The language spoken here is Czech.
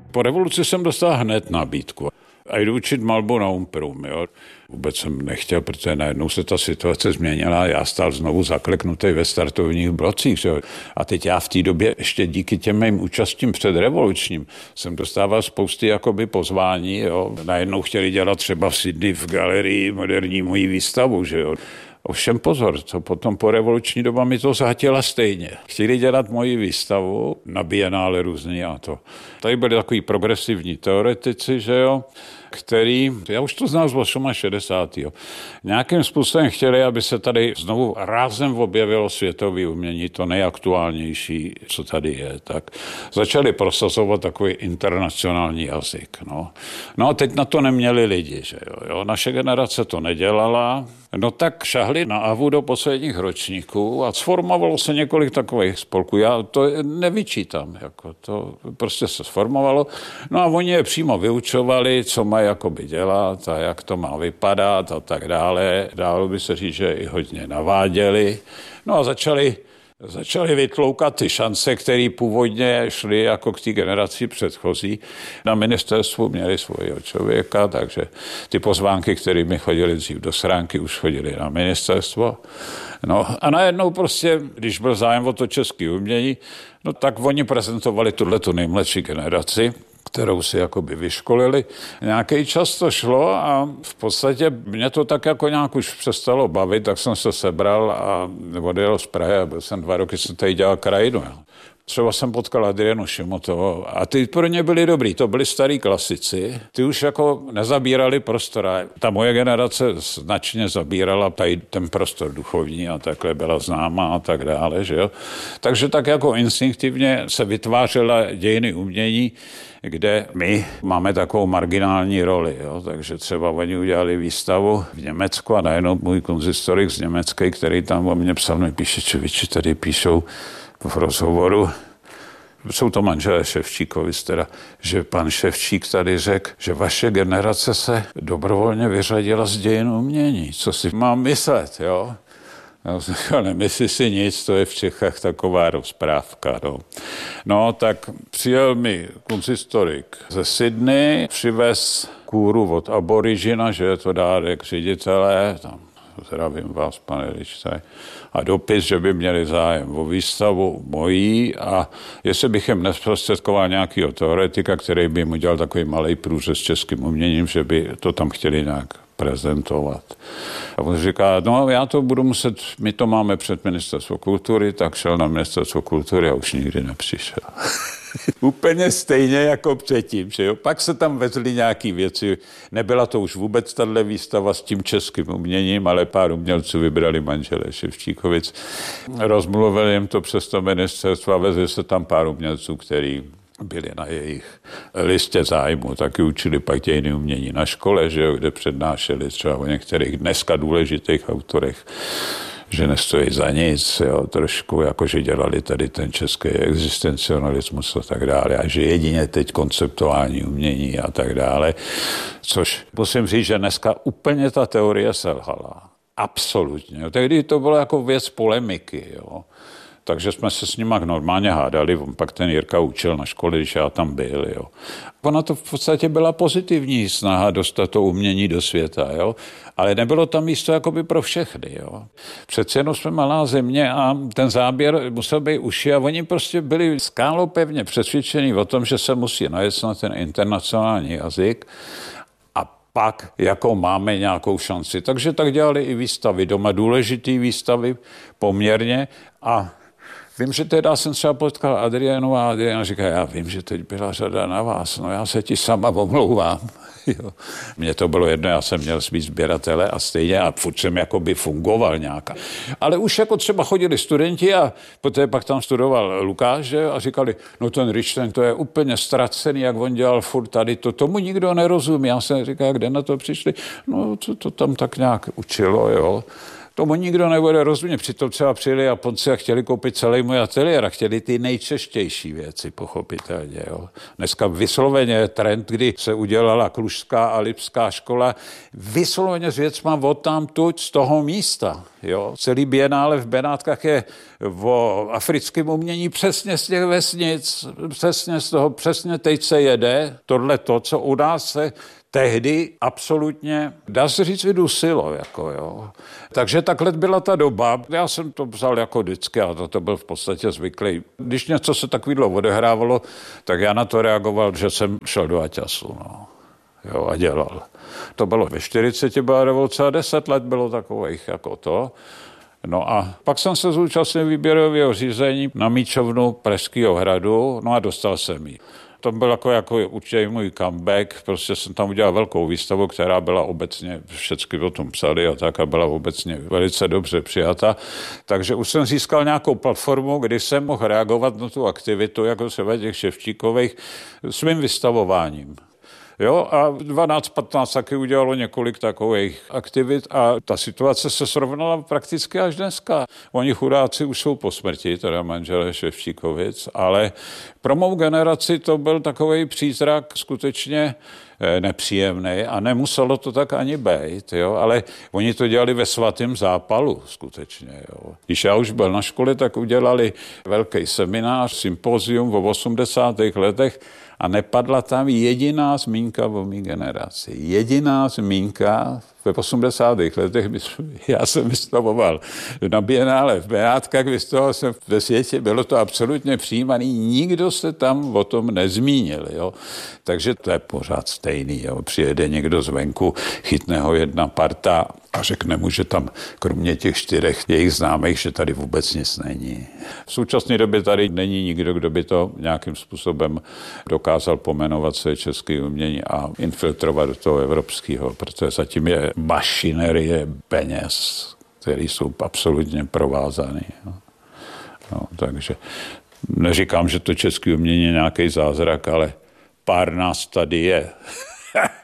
Po revoluci jsem dostal hned nabídku. A jdu učit malbu na Umprum, jo. Vůbec jsem nechtěl, protože najednou se ta situace změnila. Já stál znovu zakleknutý ve startovních blocích. Jo. A teď já v té době ještě díky těm mým účastím předrevolučním jsem dostával spousty jakoby pozvání. Jo. Najednou chtěli dělat třeba v Sydney v galerii moderní moji výstavu, že jo. Ovšem pozor, co potom po revoluční doba mi to zhatila stejně. Chtěli dělat moji výstavu na Bienále různý a to. Tady byli takový progresivní teoretici, že jo, který, já už to znal z 68. Nějakým způsobem chtěli, aby se tady znovu rázem objevilo světové umění, to nejaktuálnější, co tady je. Tak začali prosazovat takový internacionální jazyk. No a teď na to neměli lidi, že jo. Naše generace to nedělala, no tak šahli na AVU do posledních ročníků a sformovalo se několik takových spolků. Já to nevyčítám, jako to prostě se sformovalo. No a oni je přímo vyučovali, co mají jakoby dělat a jak to má vypadat a tak dále. Dálo by se říct, že i hodně naváděli. No a začali vytloukat ty šance, které původně šly jako k té generaci předchozí. Na ministerstvu měli svého člověka, takže ty pozvánky, které mi chodili dřív do schránky, už chodili na ministerstvo. No a najednou prostě, když byl zájem o to české umění, no tak oni prezentovali tuhletu nejmladší generaci, kterou si jakoby vyškolili. Nějaký čas to šlo a v podstatě mě to tak jako nějak už přestalo bavit, tak jsem se sebral a odjel z Prahy a byl jsem 2 roky, jsem tady dělal krajinu. Třeba jsem potkal Adrianu Šimotovou a ty pro ně byli dobrý, to byli starý klasici, ty už jako nezabírali prostor. Ta moje generace značně zabírala tady ten prostor duchovní a takhle byla známá a tak dále, že jo. Takže tak jako instinktivně se vytvářela dějiny umění, kde my máme takovou marginální roli. Jo? Takže třeba oni udělali výstavu v Německu a najednou můj konzistorik z Německé, který tam o mě psal, mi píše, čověči, tady píšou v rozhovoru, jsou to manželé Ševčíkovic teda, že pan Ševčík tady řekl, že vaše generace se dobrovolně vyřadila z dějin umění. Co si mám myslet, jo? Já jsem říkal, nemyslí si nic, to je v Čechách taková rozprávka. No tak přijel mi konzistorik ze Sydney, přivez kůru od Aborigina, že je to dárek ředitele, tam zdravím vás, pane Ličtaj, a dopis, že by měli zájem o výstavu mojí a jestli bych jim nesprostředkoval nějakého teoretika, který by jim udělal takový malý průřez s českým uměním, že by to tam chtěli nějak prezentovat. A on říká, no já to budu muset, my to máme před ministerstvo kultury, tak šel na ministerstvo kultury a už nikdy nepřišel. Úplně stejně jako předtím, že jo. Pak se tam vezly nějaký věci, nebyla to už vůbec tato výstava s tím českým uměním, ale pár umělců vybrali manželé Ševčíkovic. Rozmluvili jim to přes to ministerstvo a vezli se tam pár umělců, který byli na jejich listě zájmu, taky učili pak dějiny umění na škole, že jo, kde přednášeli třeba o některých dneska důležitých autorech, že nestojí za nic, jo, trošku, jakože dělali tady ten český existencionalismus a tak dále, a že jedině teď konceptuální umění a tak dále, což musím říct, že dneska úplně ta teorie selhala. Absolutně. Tehdy to bylo jako věc polemiky, jo. Takže jsme se s nima normálně hádali, on pak ten Jirka učil na škole, když já tam byl, jo. Ona to v podstatě byla pozitivní snaha dostat to umění do světa, jo. Ale nebylo tam místo jakoby pro všechny, jo. Přece jenom jsme malá země a ten záběr musel být uši a oni prostě byli skálopevně přesvědčení o tom, že se musí najet na ten internacionální jazyk a pak jako máme nějakou šanci. Takže tak dělali i výstavy doma, důležitý výstavy poměrně a vím, že teda jsem třeba potkal Adrianu a Adriana říká, já vím, že teď byla řada na vás, no já se ti sama omlouvám. Jo. Mně to bylo jedno, já jsem měl svý sběratele a stejně a furt jsem jakoby fungoval nějaká. Ale už jako třeba chodili studenti a poté pak tam studoval Lukáš, že, a říkali, no ten Richthofen, to je úplně ztracený, jak on dělal furt tady, to tomu nikdo nerozumí. Já jsem říkal, kde na to přišli? No to tam tak nějak učilo, jo. Tomu nikdo nebude rozumět. Přitom třeba přijeli Japonci a chtěli koupit celý můj ateliér a chtěli ty nejčeštější věci, pochopitelně. Jo. Dneska vysloveně je trend, kdy se udělala Klužská a Lipská škola, vysloveně s věcma odtamtud z toho místa. Jo. Celý bienále v Benátkách je o africkém umění přesně z těch vesnic, přesně teď se jede tohle to, co u nás se tehdy absolutně, dá se říct, vydusilo. Jo. Takže takhle byla ta doba. Já jsem to vzal jako vždycky a to byl v podstatě zvyklý. Když něco se takovýhle odehrávalo, tak já na to reagoval, že jsem šel do Aťasu. No. Jo, a dělal. To bylo ve 40, byla revoluce a 10 let bylo takových jako to. No a pak jsem se zúčastnil výběrového řízení na míčovnu Pražského hradu, no a dostal jsem ji. To byl jako určitě můj comeback, prostě jsem tam udělal velkou výstavu, která byla obecně, všechny o tom psali a tak a byla obecně velice dobře přijata. Takže už jsem získal nějakou platformu, kdy jsem mohl reagovat na tu aktivitu, jako se těch Ševčíkových, svým vystavováním. Jo, a 12-15 taky udělalo několik takových aktivit a ta situace se srovnala prakticky až dneska. Oni chudáci už jsou po smrti, teda manželé Ševčíkovic, ale pro mou generaci to byl takový přízrak skutečně nepříjemný a nemuselo to tak ani být, jo, ale oni to dělali ve svatém zápalu skutečně. Jo. Když já už byl na škole, tak udělali velký seminář, sympozium v 80. letech a nepadla tam jediná zmínka o mý generaci. Jediná zmínka ve 80. letech já jsem vystavoval na bienále v Benátkách, vystavoval jsem ve světě, bylo to absolutně přijímaný, nikdo se tam o tom nezmínil. Jo. Takže to je pořád stejný. Jo. Přijede někdo zvenku, chytne ho jedna parta a řekne mu, že tam kromě těch 4 jejich známých, že tady vůbec nic není. V současné době tady není nikdo, kdo by to nějakým způsobem dokázal pomenovat své české umění a infiltrovat do toho evropského, protože zatím je mašinerie peněz, které jsou absolutně provázané. No, takže neříkám, že to české umění je nějaký zázrak, ale pár nás tady je.